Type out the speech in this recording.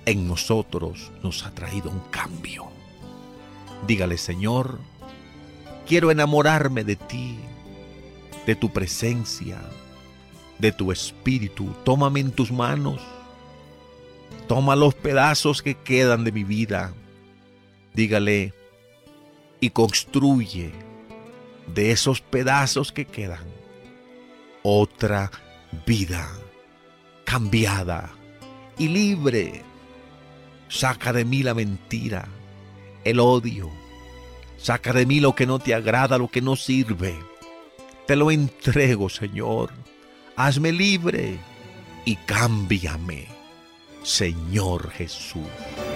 en nosotros nos ha traído un cambio. Dígale: Señor, quiero enamorarme de ti, de tu presencia, de tu espíritu. Tómame en tus manos. Toma los pedazos que quedan de mi vida. Dígale: y construye de esos pedazos que quedan otra vida cambiada y libre. Saca de mí la mentira, el odio. Saca de mí lo que no te agrada, lo que no sirve. Te lo entrego, Señor. Hazme libre y cámbiame, Señor Jesús.